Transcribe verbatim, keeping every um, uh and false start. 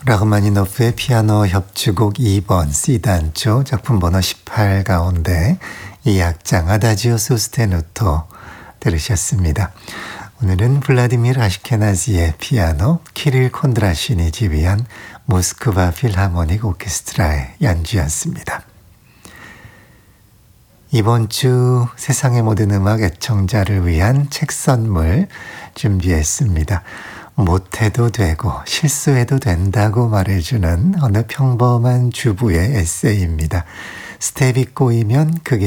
라흐마니노프의 피아노 협주곡 이 번 C단조 작품 번호 십팔 가운데 이 악장 아다지오 소스테누토 들으셨습니다. 오늘은 블라디미르 아시케나지의 피아노, 키릴 콘드라신이 지휘한 모스크바 필하모닉 오케스트라의 연주였습니다. 이번 주 세상의 모든 음악 애청자를 위한 책 선물 준비했습니다. 못해도 되고 실수해도 된다고 말해주는 어느 평범한 주부의 에세이입니다. 스텝이 꼬이면 그게